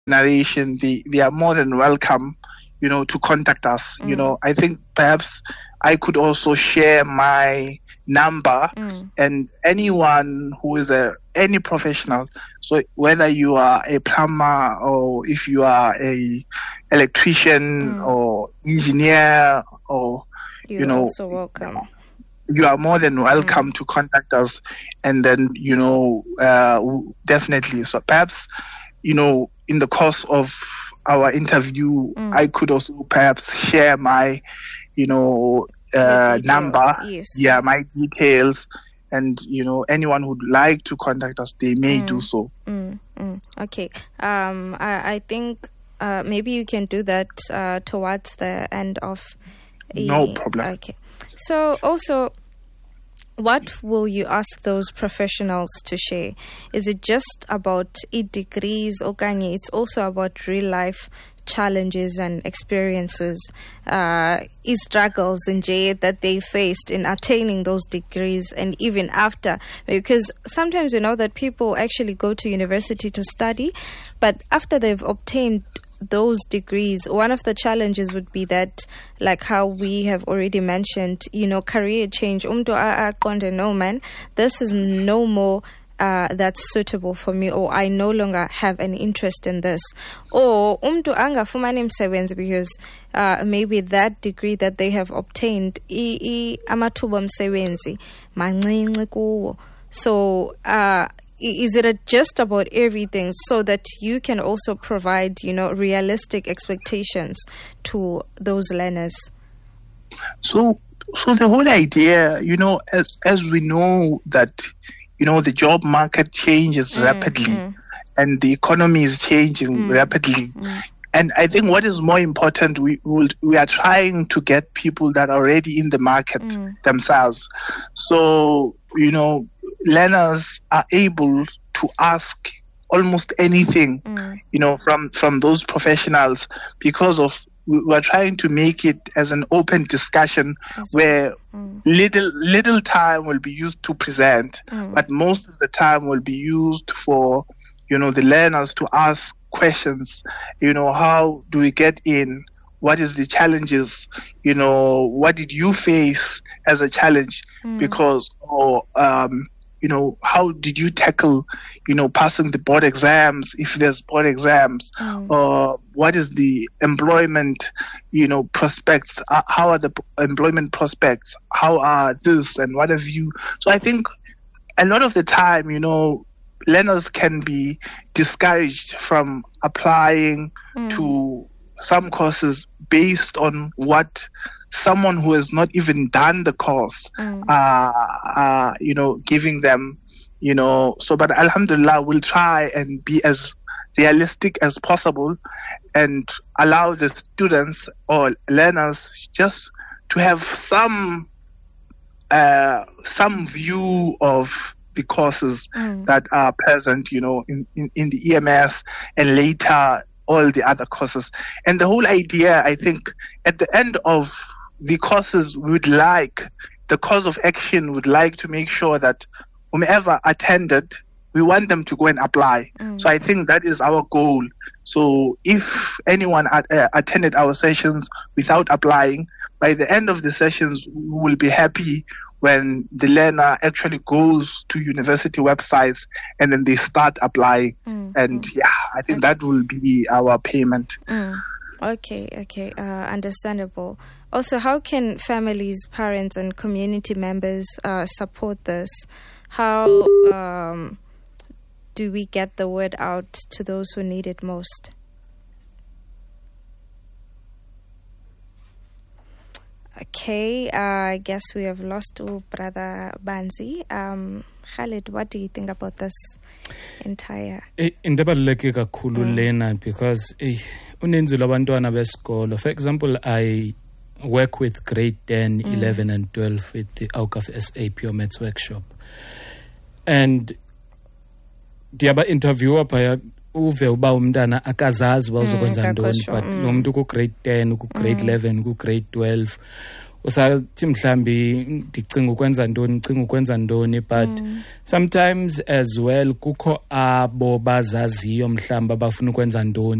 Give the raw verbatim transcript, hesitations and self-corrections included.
generation, they, they are more than welcome, you know, to contact us. Mm. You know, I think perhaps I could also share my number mm. and anyone who is a any professional. So whether you are a plumber or if you are a electrician mm. or engineer or You're you know, also welcome. You are more than welcome mm. to contact us, and then you know uh, definitely. So perhaps you know in the course of our interview, mm. I could also perhaps share my you know uh, number, yes. yeah, my details, and you know anyone who'd like to contact us, they may mm. do so. Mm. Mm. Okay, um, I, I think uh, maybe you can do that uh, towards the end of. No problem. Okay. So also, what will you ask those professionals to share? Is it just about e-degrees, okanye it's also about real life challenges and experiences, uh, struggles in J that they faced in attaining those degrees and even after? Because sometimes you know that people actually go to university to study, but after they've obtained those degrees, one of the challenges would be that, like how we have already mentioned, you know, career change. Umdu aqonde, no man, this is no more uh, that's suitable for me, or I no longer have an interest in this. Or umdu angafumani msebenzi because uh, maybe that degree that they have obtained, i i amathuba msebenzi mancinci kuwo. So uh is it a, just about everything so that you can also provide, you know, realistic expectations to those learners? So, so the whole idea, you know, as as we know that, you know, the job market changes mm, rapidly mm. and the economy is changing mm, rapidly. Mm. And I think what is more important, we will, we are trying to get people that are already in the market mm. themselves. So, you know, learners are able to ask almost anything, mm. you know, from, from those professionals because of we are trying to make it as an open discussion That's where mm. little little time will be used to present, mm. but most of the time will be used for, you know, the learners to ask questions. You know, how do we get in? What is the challenges? You know, what did you face as a challenge? Mm. Because, or, um, you know, how did you tackle, you know, passing the board exams, if there's board exams? Mm. Or what is the employment, you know, prospects? Uh, how are the p- employment prospects? How are this and what have you? So I think a lot of the time, you know, learners can be discouraged from applying mm. to some courses based on what someone who has not even done the course, mm. uh, uh, you know, giving them, you know. So, but alhamdulillah, we'll try and be as realistic as possible and allow the students or learners just to have some uh, some view of the courses mm. that are present, you know, in, in, in the E M S and later all the other courses. And the whole idea, I think, at the end of the courses, we would like, the course of action would like to make sure that whomever attended, we want them to go and apply. Mm. So I think that is our goal. So if anyone at, uh, attended our sessions without applying, by the end of the sessions, we will be happy when the learner actually goes to university websites and then they start applying. Mm, and mm. yeah, I think okay. that will be our payment. Mm. Okay, okay, uh, understandable. Also, how can families, parents, and community members uh, support this? How um, do we get the word out to those who need it most? Okay, uh, I guess we have lost to Brother Banzi. Um, Khalid, what do you think about this entire? Into baluleke kakhulu lena because uninzi lwabantwana besikolo. For example, I work with grade ten, mm. eleven, and twelve with the Aukaf S A Pure Maths workshop, and diaba interviewer phaya uve uba umntana akazazi uba uzokwenza ntoni, but lo mntu ku grade ten, ku grade eleven, ku grade twelve usathi mhlambi ndicinga ukwenza ntoni ndicinga ukwenza ntoni but mm. sometimes as well kukho abo bazaziyo mhlamba bafuna ukwenza ntoni